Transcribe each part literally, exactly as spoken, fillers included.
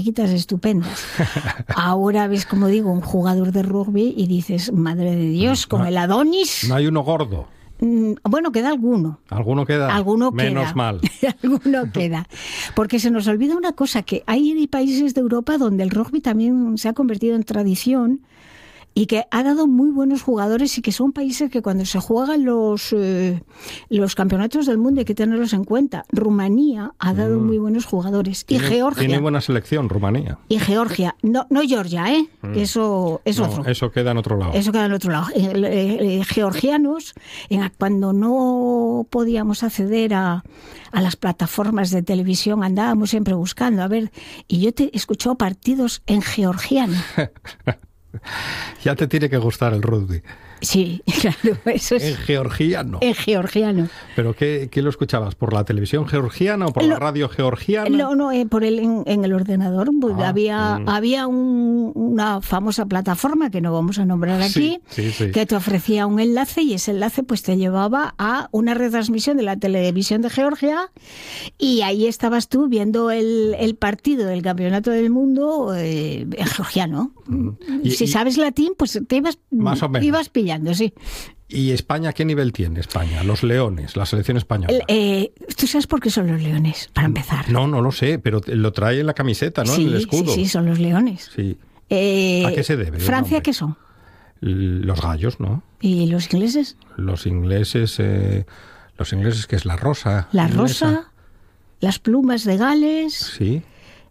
barriguitas estupendas. Ahora ves, como digo, un jugador de rugby y dices, madre de Dios, con no, el Adonis... No hay uno gordo. Bueno, queda alguno. ¿Alguno queda? Alguno Menos queda. mal. Alguno queda. Porque se nos olvida una cosa, que hay países de Europa donde el rugby también se ha convertido en tradición y que ha dado muy buenos jugadores, y que son países que cuando se juegan los, eh, los campeonatos del mundo hay que tenerlos en cuenta. Rumanía ha dado mm. muy buenos jugadores. Y tiene, Georgia. Tiene buena selección, Rumanía. Y Georgia. No, no Georgia, ¿eh? Mm. Eso es no, otro. Eso queda en otro lado. Eso queda en otro lado. Eh, eh, georgianos, en, cuando no podíamos acceder a, a las plataformas de televisión, andábamos siempre buscando. A ver, y yo te he escuchado partidos en georgiano. Ya te tiene que gustar el rugby. Sí, claro, eso es... En georgiano. En georgiano. ¿Pero qué, qué lo escuchabas? ¿Por la televisión georgiana o por lo, la radio georgiana? No, no, eh, por el, en, en el ordenador. Pues ah, había mm. había un, una famosa plataforma, que no vamos a nombrar aquí, sí, sí, sí. que te ofrecía un enlace, y ese enlace pues te llevaba a una retransmisión de la televisión de Georgia, y ahí estabas tú viendo el, el partido del Campeonato del Mundo eh, en georgiano. Mm. Y, si y, sabes latín, pues te ibas, más o menos. ibas pillando. Sí. ¿Y España qué nivel tiene España? Los Leones, la selección española. El, eh, ¿Tú sabes por qué son los Leones? Para empezar. No, no lo sé, pero lo trae en la camiseta, ¿no? Sí, en el escudo. Sí, sí, son los Leones. Sí. Eh, ¿A qué se debe? ¿Francia qué son? Los gallos, ¿no? ¿Y los ingleses? Los ingleses, eh, los ingleses que es la rosa. La inglesa. rosa, las plumas de Gales. Sí.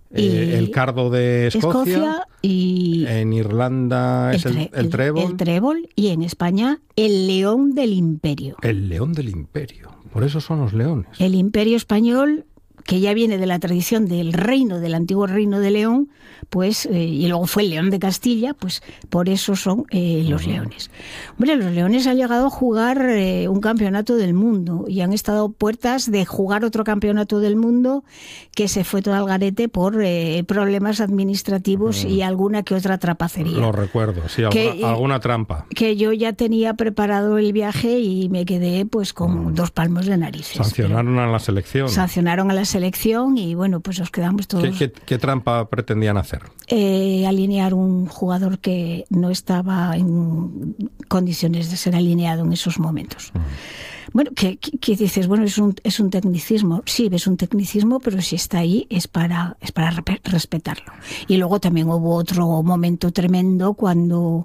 Eh, el cardo de Escocia, Escocia y en Irlanda es el, el, el trébol. El trébol, y en España el león del imperio. El león del imperio, por eso son los leones. El imperio español, que ya viene de la tradición del reino, del antiguo reino de León, pues eh, y luego fue el León de Castilla, pues por eso son eh, los uh-huh. leones. Hombre, los leones han llegado a jugar eh, un campeonato del mundo, y han estado a puertas de jugar otro campeonato del mundo que se fue todo al garete por eh, problemas administrativos uh-huh. y alguna que otra trapacería. Lo recuerdo, sí, alguna, que, alguna trampa. Que yo ya tenía preparado el viaje y me quedé pues con uh-huh. dos palmos de narices. Sancionaron a la selección. Sancionaron a la selección y bueno, pues nos quedamos todos... ¿Qué, qué, qué trampa pretendían hacer? Eh, alinear un jugador que no estaba en condiciones de ser alineado en esos momentos. Uh-huh. Bueno, que, que, que dices, bueno, es un, es un tecnicismo. Sí, es un tecnicismo, pero si está ahí es para, es para respetarlo. Y luego también hubo otro momento tremendo cuando...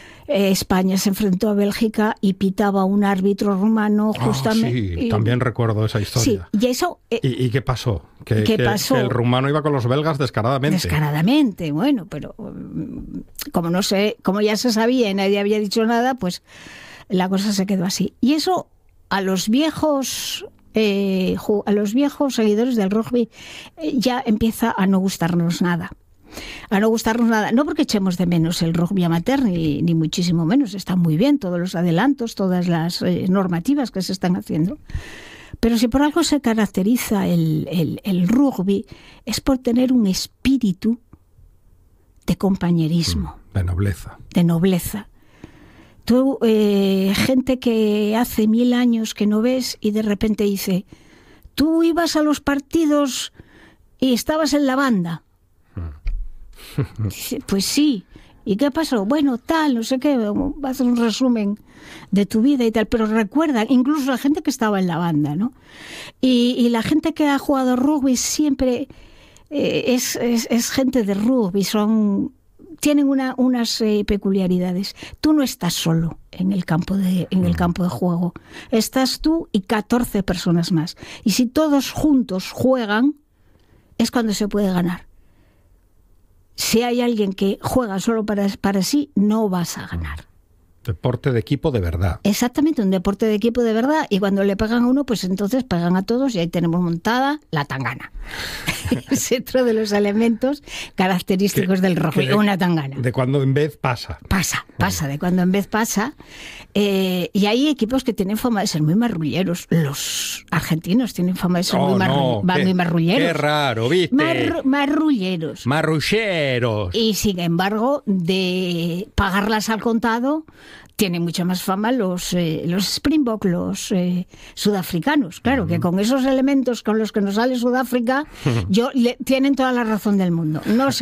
España se enfrentó a Bélgica y pitaba un árbitro rumano justamente. Ah, sí, y, también recuerdo esa historia. Sí, y eso. Eh, ¿Y, ¿Y qué pasó? Que, ¿Qué que, pasó? Que el rumano iba con los belgas descaradamente. Descaradamente, bueno, pero como no sé, como ya se sabía y nadie había dicho nada, pues la cosa se quedó así. Y eso a los viejos. Eh, a los viejos seguidores del rugby eh, ya empieza a no gustarnos nada. A no gustarnos nada, no porque echemos de menos el rugby amateur, ni, ni muchísimo menos, están muy bien todos los adelantos, todas las eh, normativas que se están haciendo, pero si por algo se caracteriza el, el, el rugby es por tener un espíritu de compañerismo, de nobleza. De nobleza. Tú, eh, gente que hace mil años que no ves y de repente dice, tú ibas a los partidos y estabas en la banda. Pues sí. ¿Y qué pasó? Bueno, tal, no sé qué, va a hacer un resumen de tu vida y tal, pero recuerda, incluso la gente que estaba en la banda, ¿no? Y, y la gente que ha jugado rugby siempre eh, es, es, es gente de rugby, son, tienen una, unas eh, peculiaridades. Tú no estás solo en el campo de, en el campo de juego, estás tú y catorce personas más. Y si todos juntos juegan, es cuando se puede ganar. Si hay alguien que juega solo para, para sí, no vas a ganar. Deporte de equipo de verdad. Exactamente, un deporte de equipo de verdad. Y cuando le pegan a uno, pues entonces pegan a todos y ahí tenemos montada la tangana. Es otro de los elementos característicos que, del rugby, de, una tangana. De cuando en vez pasa. Pasa, pasa, de cuando en vez pasa. Eh, y hay equipos que tienen fama de ser muy marrulleros. Los argentinos tienen fama de ser oh, muy, marru no, qué, muy marrulleros. Qué raro, ¿viste? Mar marrulleros. Marrulleros. Y sin embargo, de pagarlas al contado, tienen mucha más fama los, eh, los Springbok, los eh, sudafricanos. Claro, uh-huh. que con esos elementos con los que nos sale Sudáfrica, yo le, tienen toda la razón del mundo. No sé